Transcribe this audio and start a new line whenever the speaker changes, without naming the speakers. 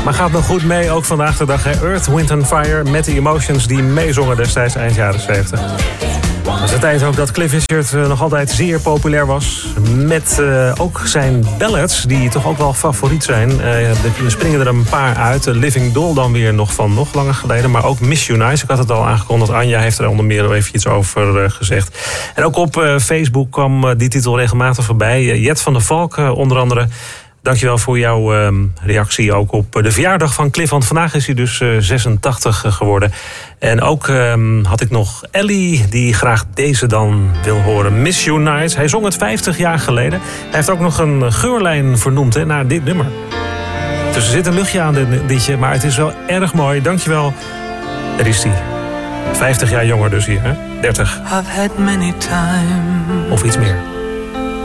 Maar gaat nog goed mee, ook vandaag de dag. Earth, Wind & Fire met de Emotions die meezongen destijds eind jaren 70. Het is de tijd ook dat Cliff Richard nog altijd zeer populair was. Met ook zijn ballads, die toch ook wel favoriet zijn. Er springen er een paar uit. Living Doll dan weer nog van nog langer geleden. Maar ook Miss You Nice. Ik had het al aangekondigd. Anja heeft er onder meer even iets over gezegd. En ook op Facebook kwam die titel regelmatig voorbij. Jet van der Valk onder andere. Dankjewel voor jouw reactie ook op de verjaardag van Cliff. Want vandaag is hij dus 86 geworden. En ook had ik nog Ellie, die graag deze dan wil horen. Miss You Nice. Hij zong het 50 jaar geleden. Hij heeft ook nog een geurlijn vernoemd naar dit nummer. Dus er zit een luchtje aan dit liedje, maar het is wel erg mooi. Dankjewel. Er is hij. 50 jaar jonger dus hier, hè? 30.
I've had many times.
Of iets meer.